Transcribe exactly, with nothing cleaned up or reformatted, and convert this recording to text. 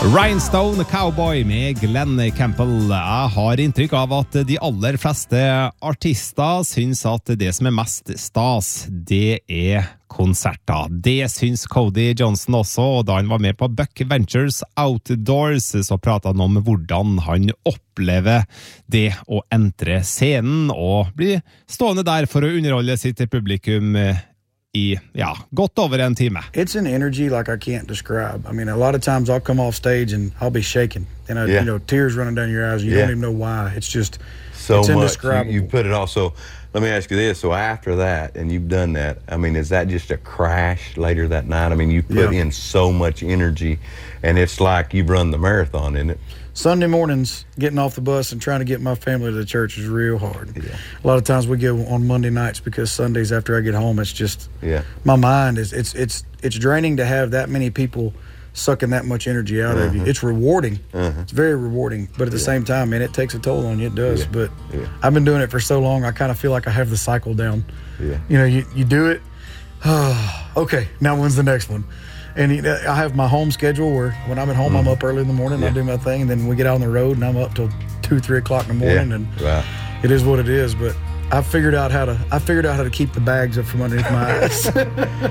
Rhinestone Cowboy med Glenn Campbell. Jeg har inntrykk av at de aller fleste artister syns at det som er mest stas, det er konserter. Det syns Cody Johnson også, og da han var med på Buck Ventures Outdoors, så pratet han om hvordan han opplever det å entre scenen og bli stående der for å underholde sitt publikum i, ja, godt over en time. It's an energy like I can't describe. I mean, a lot of times I'll come off stage and I'll be shaking. And, I, yeah. you know, tears running down your eyes. You yeah. don't even know why. It's just, so it's much. indescribable. You, you put it all. So let me ask you this. So after that, and you've done that, I mean, is that just a crash later that night? I mean, you put yeah. in so much energy, and it's like you've run the marathon, isn't it? Sunday mornings, getting off the bus and trying to get my family to the church is real hard. Yeah. A lot of times we go on Monday nights because Sundays after I get home, it's just, yeah. my mind is, it's it's it's draining to have that many people sucking that much energy out uh-huh. of you. It's rewarding. Uh-huh. It's very rewarding. But at the yeah. same time, man, it takes a toll on you. It does. Yeah. But yeah. I've been doing it for so long, I kind of feel like I have the cycle down. Yeah. You know, you, you do it. Okay, now when's the next one? And I have my home schedule where when I'm at home, mm. I'm up early in the morning, yeah. I do my thing, and then we get out on the road, and I'm up till two, three o'clock in the morning, yeah. and right. it is what it is. But I figured out how to I figured out how to keep the bags up from underneath my eyes.